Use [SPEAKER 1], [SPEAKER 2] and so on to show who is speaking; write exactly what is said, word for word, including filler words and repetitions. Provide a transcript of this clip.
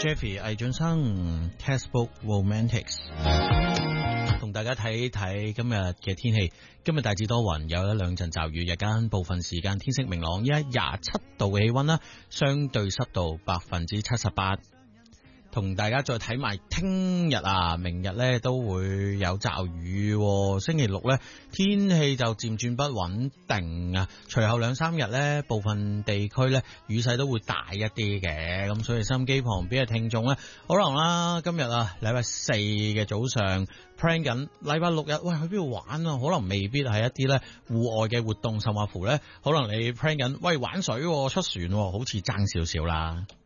[SPEAKER 1] Jeffy 魏俊生 Textbook Romantics， 同大家睇睇今日嘅天氣。今日大致多雲，有一兩陣驟雨，日間部分時間天色明朗，依家廿七度嘅氣溫啦，相對濕度百分之七十八。同大家再睇埋聽日啊，明日咧都會有驟雨，星期六咧天氣就漸轉不穩定啊。隨後兩三日咧，部分地區咧雨勢都會大一啲嘅，咁所以收音機旁邊嘅聽眾咧，可能啦今日啊禮拜四嘅早上 plan 緊，禮拜六日喂去邊度玩啊？可能未必係一啲咧戶外嘅活動，甚或乎咧可能你 plan 緊喂玩水出船，好似爭少少啦。